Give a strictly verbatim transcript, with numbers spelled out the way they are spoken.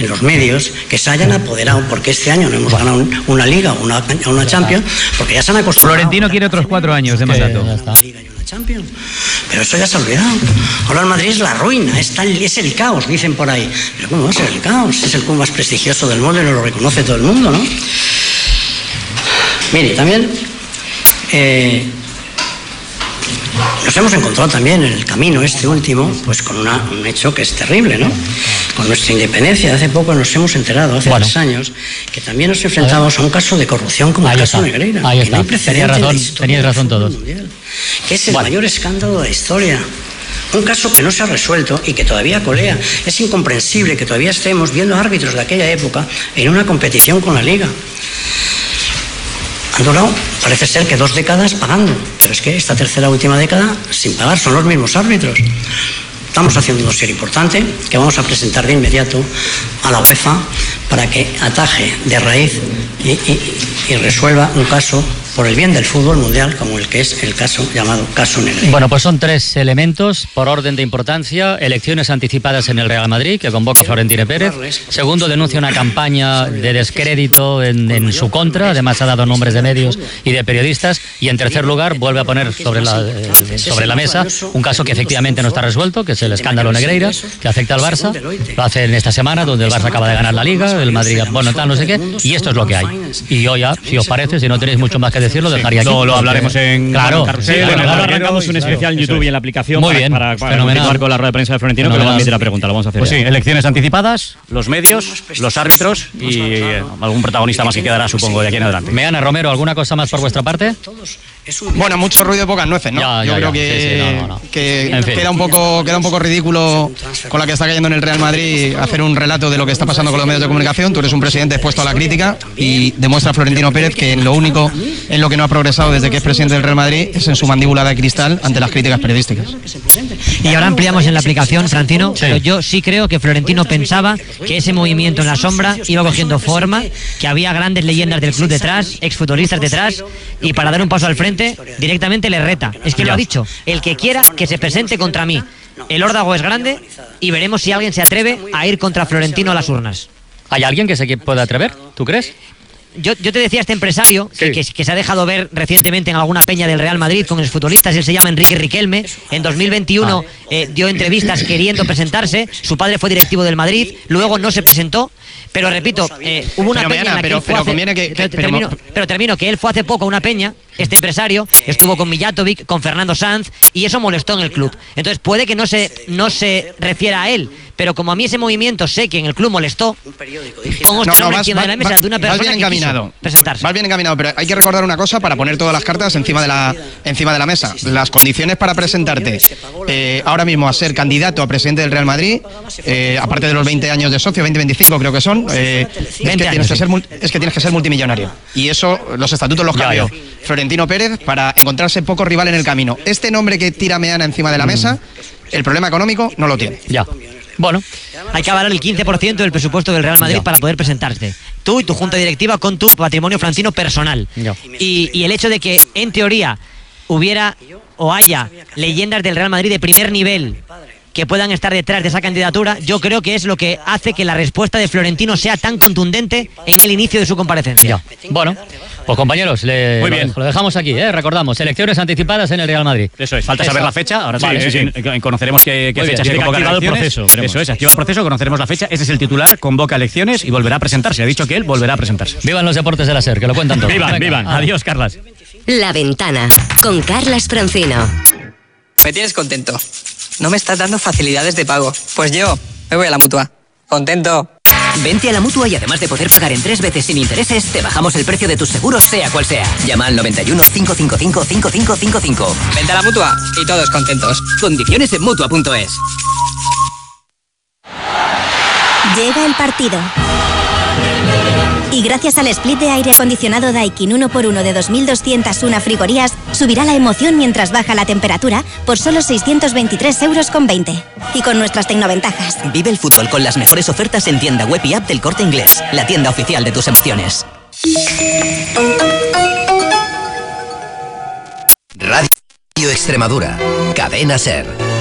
en los medios que se hayan apoderado, porque este año no hemos ganado una Liga o una, una Champions, porque ya se han acostumbrado. Florentino quiere otros cuatro años de mandato. Champions. Pero eso ya se ha olvidado. Ahora el Madrid es la ruina, es, tal, es el caos, dicen por ahí. Pero ¿cómo va a ser el caos? Es el club más prestigioso del mundo y lo reconoce todo el mundo, ¿no? Mire, también eh, nos hemos encontrado también en el camino este último, pues con una, un hecho que es terrible, ¿no? Con nuestra independencia. Hace poco nos hemos enterado, hace bueno. tres años, que también nos enfrentamos a, a un caso de corrupción como ahí el caso está. Negreira. Ahí está. No teníais razón, teníais razón todos. Mundial, que es el bueno. mayor escándalo de la historia. Un caso que no se ha resuelto y que todavía colea. Es incomprensible que todavía estemos viendo árbitros de aquella época en una competición con la Liga. Han durado, parece ser que dos décadas pagando, pero es que esta tercera última década sin pagar, son los mismos árbitros. Estamos haciendo un dossier importante que vamos a presentar de inmediato a la UEFA para que ataje de raíz y, y, y resuelva un caso por el bien del fútbol mundial, como el que es el caso llamado caso Negreira. Bueno, pues son tres elementos por orden de importancia. Elecciones anticipadas en el Real Madrid, que convoca a Florentino Pérez. Segundo, denuncia una campaña de descrédito en, en su contra. Además ha dado nombres de medios y de periodistas. Y en tercer lugar, vuelve a poner sobre la, eh, sobre la mesa un caso que efectivamente no está resuelto, que es el escándalo Negreira, que afecta al Barça. Lo hace en esta semana, donde el Barça acaba de ganar la Liga, el Madrid, bueno, tal, no sé qué. Y esto es lo que hay. Y yo ya, si os parece, si no tenéis mucho más que decir, lo dejaría aquí. Lo, lo hablaremos en claro, Carrusel. sí, bueno, claro, arrancamos un especial en YouTube y en la aplicación. Muy bien, para, para, para continuar con la rueda de prensa de Florentino, que luego admite la pregunta, lo vamos a hacer. Pues ya. Sí, elecciones anticipadas, los medios, los árbitros y eh, algún protagonista más que quedará, supongo, de aquí en adelante. Meana, Romero, ¿alguna cosa más por vuestra parte? Bueno, mucho ruido y pocas nueces, ¿no? Ya, Yo ya, creo ya. que, sí, sí, no, no. que en fin. queda un poco queda un poco ridículo con la que está cayendo en el Real Madrid hacer un relato de lo que está pasando con los medios de comunicación. Tú eres un presidente expuesto a la crítica y demuestra Florentino Pérez que en lo único en lo que no ha progresado desde que es presidente del Real Madrid es en su mandíbula de cristal ante las críticas periodísticas. Y ahora ampliamos en la aplicación, Francino, sí. Pero yo sí creo que Florentino pensaba que ese movimiento en la sombra iba cogiendo forma, que había grandes leyendas del club detrás, exfutbolistas detrás, y para dar un paso al frente directamente le reta. Es que lo ha dicho, el que quiera que se presente contra mí. El órdago es grande y veremos si alguien se atreve a ir contra Florentino a las urnas. ¿Hay alguien que se pueda atrever? ¿Tú crees? Yo, yo te decía, este empresario sí. que, que se ha dejado ver recientemente en alguna peña del Real Madrid con los futbolistas, él se llama Enrique Riquelme, en dos mil veintiuno ah. eh, dio entrevistas queriendo presentarse, su padre fue directivo del Madrid, luego no se presentó, pero repito, eh, hubo una pero peña mañana, en la que pero, él fue pero hace, conviene que, que pero, termino, pero, pero termino, que él fue hace poco a una peña, este empresario, estuvo con Mijatovic, con Fernando Sanz, y eso molestó en el club. Entonces puede que no se, no se refiera a él, pero como a mí ese movimiento sé que en el club molestó, pongo este no, nombre no, encima de la mesa de una persona bien que encaminado. quiso presentarse. Vas bien encaminado, pero hay que recordar una cosa para poner todas las cartas encima de la, encima de la mesa. Las condiciones para presentarte eh, ahora mismo a ser candidato a presidente del Real Madrid, eh, aparte de los veinte años de socio, veinte, veinticinco creo que son, eh, es, que tienes que ser, es que tienes que ser multimillonario. Y eso, los estatutos los cambió Florentino Pérez para encontrarse poco rival en el camino. Este nombre que tira Meana encima de la mesa, el problema económico no lo tiene. Ya. Bueno, hay que avalar el quince por ciento del presupuesto del Real Madrid no. para poder presentarte. Tú y tu junta directiva con tu patrimonio florentino personal. No. Y, y el hecho de que, en teoría, hubiera o haya leyendas del Real Madrid de primer nivel que puedan estar detrás de esa candidatura, yo creo que es lo que hace que la respuesta de Florentino sea tan contundente en el inicio de su comparecencia. No. Bueno, pues compañeros, le, Muy bien. Lo, lo dejamos aquí, ¿eh? Recordamos, elecciones anticipadas en el Real Madrid. Eso es, falta Eso. saber la fecha, ahora vale, sí, sí, sí. conoceremos qué, qué fecha se convoca el proceso. Veremos. Eso es, activa el proceso, conoceremos la fecha, ese es el titular, convoca elecciones y volverá a presentarse. Ha dicho que él volverá a presentarse. Vivan los deportes de la SER, que lo cuentan todo. Vivan, Venga. vivan. Ah. Adiós, Carlas. La Ventana, con Carlas Francino. Me tienes contento. No me estás dando facilidades de pago. Pues yo me voy a la Mutua. Contento. Vente a la Mutua y además de poder pagar en tres veces sin intereses, te bajamos el precio de tus seguros, sea cual sea. Llama al noventa y uno, cinco cinco cinco, cinco cinco cinco cinco. Vente a la Mutua y todos contentos. Condiciones en Mutua punto es. Llega el partido. Y gracias al split de aire acondicionado Daikin uno por uno de dos mil doscientas uno frigorías, subirá la emoción mientras baja la temperatura por solo seiscientos veintitrés euros con veinte. Y con nuestras tecnoventajas. Vive el fútbol con las mejores ofertas en tienda web y app del Corte Inglés, la tienda oficial de tus emociones. Radio Extremadura, Cadena SER.